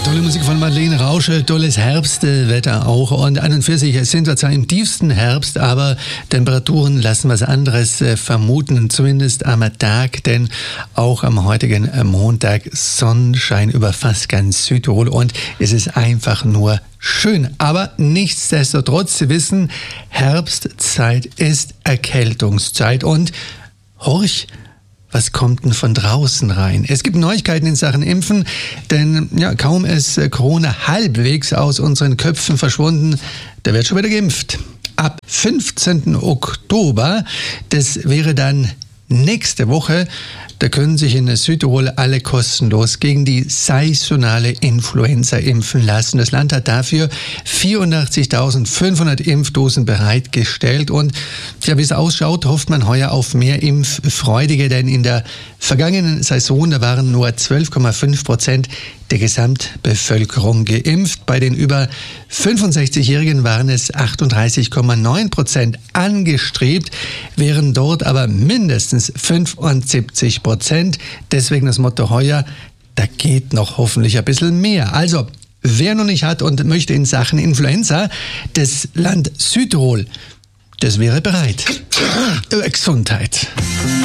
Tolle Musik von Madeleine Rausch, tolles Herbstwetter auch. Und an und für sich sind wir zwar im tiefsten Herbst, aber Temperaturen lassen was anderes vermuten, zumindest am Tag, denn auch am heutigen Montag Sonnenschein über fast ganz Südtirol und es ist einfach nur schön. Aber nichtsdestotrotz, Sie wissen, Herbstzeit ist Erkältungszeit und horch, was kommt denn von draußen rein? Es gibt Neuigkeiten in Sachen Impfen, denn ja, kaum ist Corona halbwegs aus unseren Köpfen verschwunden, da wird schon wieder geimpft. Ab 15. Oktober, das wäre dann nächste Woche, da können sich in Südtirol alle kostenlos gegen die saisonale Influenza impfen lassen. Das Land hat dafür 84.500 Impfdosen bereitgestellt und ja, wie es ausschaut, hofft man heuer auf mehr Impffreudige, denn in der vergangenen Saison, da waren nur 12,5% der Gesamtbevölkerung geimpft. Bei den über 65-Jährigen waren es 38,9%. Angestrebt wären dort aber mindestens 75%. Deswegen das Motto heuer, da geht noch hoffentlich ein bisschen mehr. Also, wer noch nicht hat und möchte in Sachen Influenza, das Land Südtirol, das wäre bereit. Gesundheit.